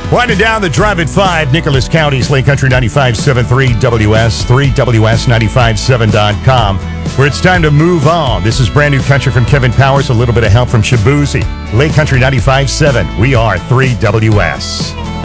Winding down the drive at 5, Nicholas County's Lake Country 95.7 3WS, 3WS957.com, where it's time to move on. This is brand new country from Kevin Powers, a little bit of help from Shabuzi. Lake Country 95.7, we are 3WS.